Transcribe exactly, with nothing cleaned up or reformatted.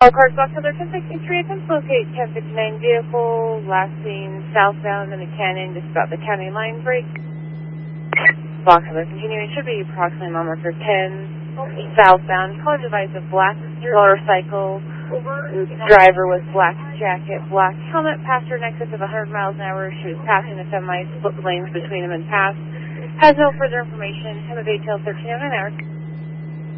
All cars, Box Heather ten sixty-three, attempts to locate ten fifty-nine vehicle, last seen southbound in the canyon, just about the county line break. Box Heather continuing, should be approximately mile marker ten, southbound, color device of black motorcycle, driver with black jacket, black helmet, passenger in excess of one hundred miles an hour, she was passing the semi, split lanes between them and passed, has no further information, time of detail thirteen oh nine hours.